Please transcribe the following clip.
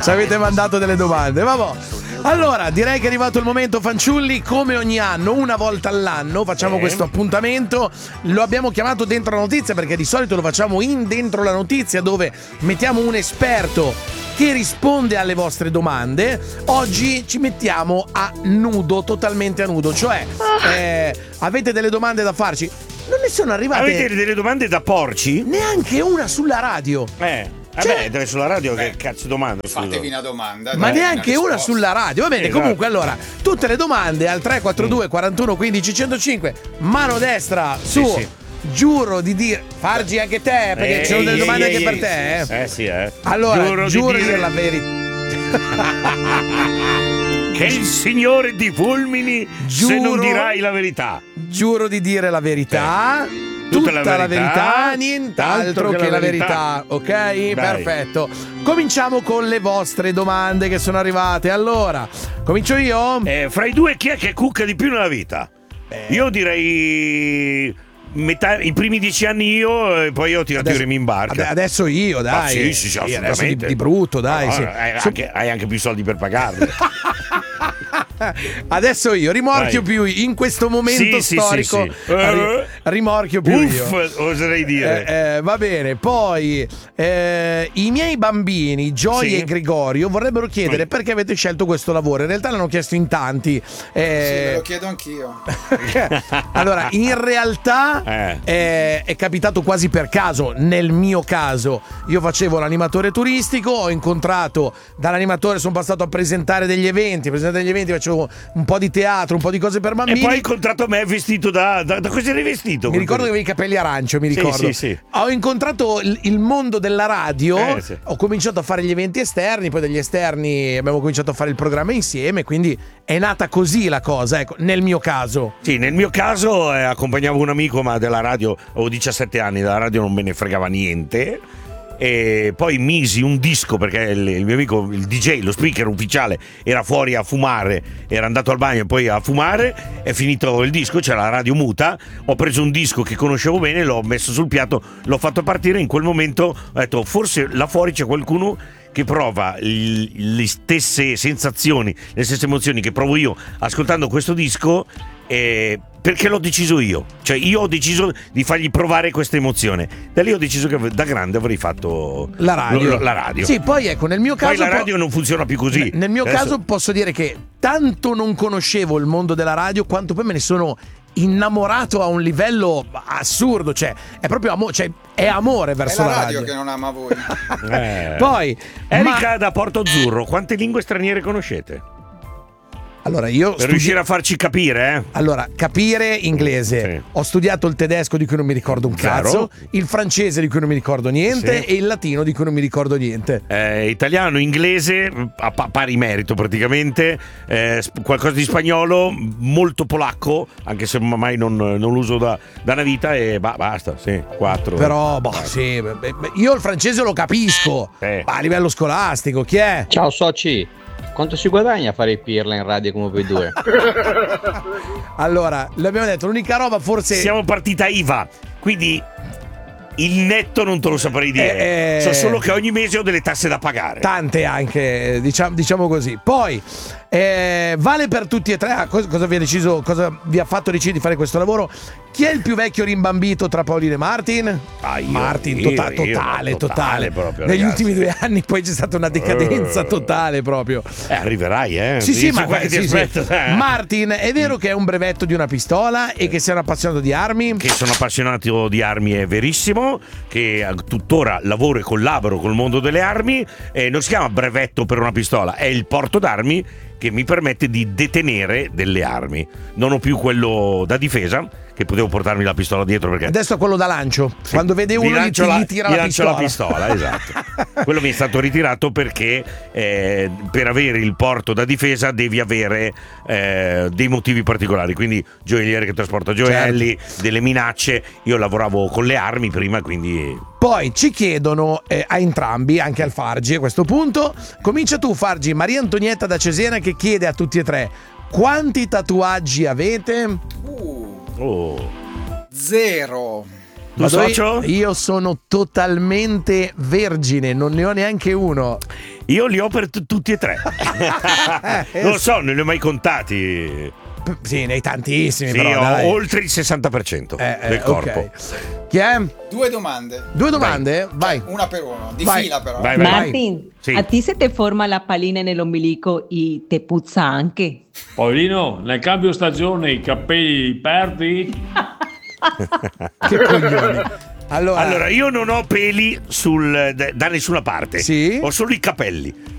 Ci avete mandato delle domande. Vabbè. Allora, direi che è arrivato il momento, fanciulli. Come ogni anno, una volta all'anno facciamo questo appuntamento. Lo abbiamo chiamato Dentro la Notizia perché di solito lo facciamo in Dentro la Notizia, dove mettiamo un esperto che risponde alle vostre domande. Oggi ci mettiamo a nudo, totalmente a nudo. Cioè, avete delle domande da farci? Non ne sono arrivate. Avete delle domande da porci? Neanche una sulla radio. Vabbè, deve sulla radio che cazzo domanda? Fatevi una domanda. Ma neanche una sulla radio. Va bene, Esatto. comunque allora, tutte le domande al 342 41 15 105. Mano destra su. Sì. Giuro di dire. Fargi anche te, perché ci sono delle domande anche per te. Sì. Allora, giuro di dire la verità. Che il Signore ti fulmini se non dirai la verità. Giuro di dire la verità. Tutta la verità, nient'altro che la verità. Ok? Dai. Perfetto. Cominciamo con le vostre domande che sono arrivate. Allora, comincio io? Fra i due chi è che cucca di più nella vita? Io direi i primi 10 anni io e poi io ti remi in barca. Adesso io, dai. Sì, Adesso assolutamente. di brutto, dai. No, Sì. Hai anche più soldi per pagarlo. Adesso io rimorchio più in questo momento storico. Sì. Rimorchio più io. Oserei dire. Va bene. Poi i miei bambini Joy e Gregorio vorrebbero chiedere perché avete scelto questo lavoro. In realtà l'hanno chiesto in tanti. Sì, me lo chiedo anch'io. Allora, in realtà è capitato quasi per caso. Nel mio caso io facevo l'animatore turistico, ho incontrato dall'animatore, sono passato a presentare degli eventi, facevo un po' di teatro, un po' di cose per bambini. E poi hai incontrato me vestito da cosa eri vestito? Mi ricordo che avevi i capelli arancio, mi ricordo. Sì. Ho incontrato il mondo della radio, ho cominciato a fare gli eventi esterni, poi dagli esterni abbiamo cominciato a fare il programma insieme, quindi è nata così la cosa, ecco, nel mio caso. Sì, nel mio caso accompagnavo un amico, ma della radio, avevo 17 anni, della radio non me ne fregava niente. E poi misi un disco perché il mio amico, il DJ, lo speaker ufficiale, era fuori a fumare, era andato al bagno e poi a fumare, è finito il disco, c'era la radio muta, ho preso un disco che conoscevo bene, l'ho messo sul piatto, l'ho fatto partire, in quel momento ho detto forse là fuori c'è qualcuno che prova le stesse sensazioni, le stesse emozioni che provo io ascoltando questo disco, perché l'ho deciso io, cioè io ho deciso di fargli provare questa emozione. Da lì ho deciso che da grande avrei fatto la radio. La radio. Sì, poi ecco, nel mio caso poi la radio non funziona più così. Nel mio Adesso... caso posso dire che tanto non conoscevo il mondo della radio quanto poi me ne sono innamorato a un livello assurdo, cioè è proprio amore, cioè è amore verso è la radio che non ama voi. Poi Erika da Porto Azzurro, quante lingue straniere conoscete? Allora io per riuscire a farci capire, Allora, capire inglese. Sì. Ho studiato il tedesco di cui non mi ricordo un cazzo, il francese di cui non mi ricordo niente e il latino di cui non mi ricordo niente. Italiano, inglese a pari merito praticamente, qualcosa di spagnolo, molto polacco, anche se mai non lo uso da una vita e basta, 4. Però sì, io il francese lo capisco, ma a livello scolastico chi è? Ciao soci. Quanto si guadagna a fare i pirla in radio come voi due? Allora, l'abbiamo detto, l'unica roba forse... Siamo partita IVA, quindi il netto non te lo saprei dire. So solo che ogni mese ho delle tasse da pagare. Tante anche, diciamo così. Poi, vale per tutti e tre. Cosa vi ha deciso, cosa vi ha fatto decidere di fare questo lavoro? Chi è il più vecchio rimbambito tra Paolino e Martin? Martin, totale proprio, negli ragazzi. ultimi 2 anni poi c'è stata una decadenza totale proprio. Arriverai, Sì, ma ti aspetto. Martin, è vero che è un brevetto di una pistola e che sei un appassionato di armi? Che sono appassionato di armi, è verissimo, che tuttora lavoro e collaboro col mondo delle armi, non si chiama brevetto per una pistola, è il porto d'armi che mi permette di detenere delle armi. Non ho più quello da difesa, che potevo portarmi la pistola dietro perché adesso è quello da lancio. Sì. Quando vede uno gli tira la pistola. Esatto. Quello mi è stato ritirato perché per avere il porto da difesa devi avere dei motivi particolari, quindi gioielliere che trasporta gioielli, delle minacce. Io lavoravo con le armi prima, quindi... Poi ci chiedono a entrambi, anche al Fargi a questo punto. Comincia tu, Fargi. Maria Antonietta da Cesena che chiede a tutti e tre: quanti tatuaggi avete? 0. Lo socio? Io sono totalmente vergine, non ne ho neanche uno. Io li ho per tutti e tre. Non lo so, non li ho mai contati. Sì, nei tantissimi, Sì, però, ho dai. oltre il 60% del corpo. Ok. Chi è? Due domande. Due domande? Vai. Una per uno. Di Vai. fila però. Vai. Martin, Sì. ¿a ti se te forma la pallina nell'ombelico y te puzza anche? Paolino, nel cambio stagione i capelli li perdi? Che coglioni. Allora, Allora, io non ho peli da nessuna parte. Sì? Ho solo i capelli.